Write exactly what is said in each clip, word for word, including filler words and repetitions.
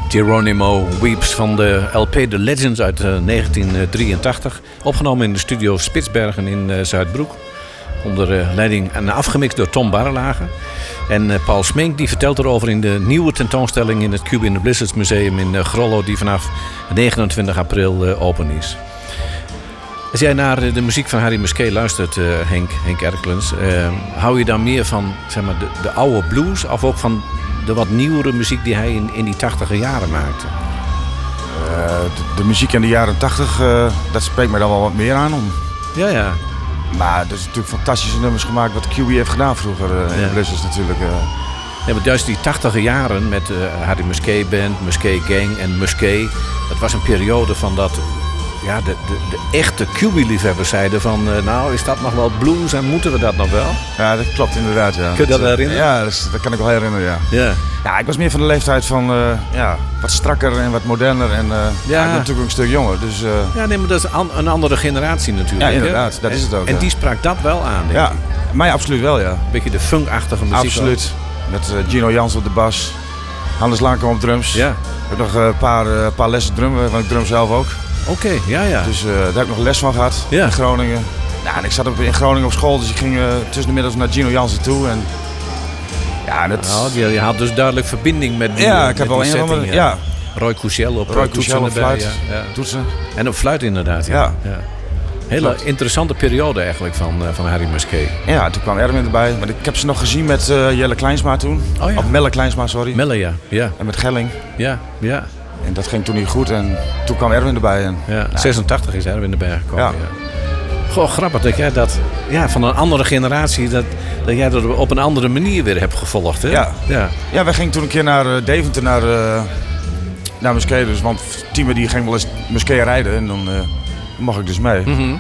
Geronimo Weeps van de L P The Legends uit uh, negentien drieëntachtig. Opgenomen in de studio Spitsbergen in uh, Zuidbroek. Onder uh, leiding en afgemixt door Tom Barrelage. En uh, Paul Smink die vertelt erover in de nieuwe tentoonstelling in het Cube in the Blizzards Museum in uh, Grollo, die vanaf negenentwintig april uh, open is. Als jij naar de muziek van Harry Musquet luistert, uh, Henk, Henk Erklens, uh, hou je dan meer van zeg maar, de, de oude blues of ook van de wat nieuwere muziek die hij in, in die tachtiger jaren maakte? Uh, de, de muziek in de jaren tachtig, uh, dat spreekt mij dan wel wat meer aan. Om. Ja, ja. Maar er is natuurlijk fantastische nummers gemaakt wat Q B heeft gedaan vroeger uh, in ja. de Blizzards natuurlijk. Uh. Ja, maar juist die tachtiger jaren met uh, Harry Musquet Band, Musquet Gang en Musquet, dat was een periode van dat ja, de, de, de echte Q B-liefhebbers zeiden van uh, nou is dat nog wel blues en moeten we dat nog wel? Ja, dat klopt inderdaad. Ja. Kun je dat, dat herinneren? Ja, dat, is, dat kan ik wel herinneren, ja. Ja. Ja, ik was meer van de leeftijd van uh, ja, wat strakker en wat moderner en uh, ja. Ja, ik ben natuurlijk ook een stuk jonger. Dus, uh... Ja, nee, maar dat is an, een andere generatie natuurlijk. Ja, inderdaad, hè? dat en, is het ook. En ja. die sprak dat wel aan, denk ja, ik. mij absoluut wel, ja. Een beetje de funkachtige muziek. Absoluut. Ook. Met uh, Gino Jans op de bas, Hannes Lankem op drums. Ja. Ik heb nog een uh, paar, uh, paar lessen drummen, want ik drum zelf ook. Oké, okay, ja, ja. Dus uh, daar heb ik nog les van gehad ja. in Groningen. Nou, en ik zat op, in Groningen op school, dus ik ging uh, tussen de middags naar Gino Jansen toe. En, ja, dat... nou, je, je had dus duidelijk verbinding met die Ja, ik heb wel een andere. Ja. Ja. Roy Couchel op Roy toetsen op fluit, ja. Ja. toetsen. En op fluit inderdaad, ja. ja. ja. Hele Klopt. interessante periode eigenlijk van, uh, van Harry Musquet. Ja, toen kwam Erwin erbij. Maar ik heb ze nog gezien met uh, Jelle Kleinsma toen. Oh, ja. Of Melle Kleinsma, sorry. Melle, ja. ja. En met Gelling. Ja, ja. En dat ging toen niet goed en toen kwam Erwin erbij. En, ja, nou, zesentachtig is Erwin erbij gekomen. Ja. Ja. Goh, grappig dat jij dat ja, van een andere generatie, dat, dat jij dat op een andere manier weer hebt gevolgd. Hè? Ja. Ja. ja, wij gingen toen een keer naar uh, Deventer, naar, uh, naar Musquet. Dus, want Timo die ging wel eens Musquet rijden en dan uh, mocht ik dus mee. Mm-hmm.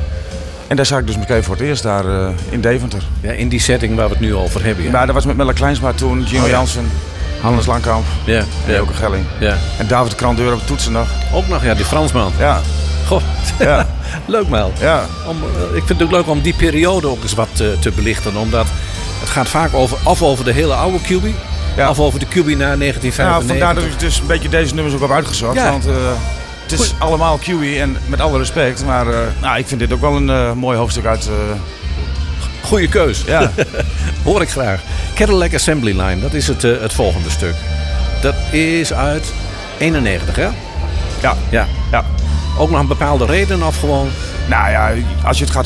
En daar zag ik dus Musquet voor het eerst daar uh, in Deventer. Ja, in die setting waar we het nu over hebben. Ja, nou, dat was met Melle Kleinsma toen, Gino oh, ja. Jansen. Hannes Langkamp, ja, en ja. ook een Gelling. Ja. En David de Krandeur op de toetsen nog. Ook nog, ja, die Fransman. Ja. Goh, ja. leuk Mel. Ja. Om, ik vind het ook leuk om die periode ook eens wat uh, te belichten. Omdat het gaat vaak over, of over de hele oude Q B, ja. of over de Q B na negentien vijfennegentig. Nou, vandaar dat ik dus een beetje deze nummers ook heb uitgezocht. Ja. Want uh, het is Goeie. allemaal Q B en met alle respect. Maar uh, nou, ik vind dit ook wel een uh, mooi hoofdstuk uit... Uh... Goeie keus. Ja. Hoor ik graag. Cadillac Assembly Line, dat is het, uh, het volgende stuk. Dat is uit eenennegentig, hè? Ja. Ja. ja. Ook nog een bepaalde reden of gewoon... Nou ja, als je het gaat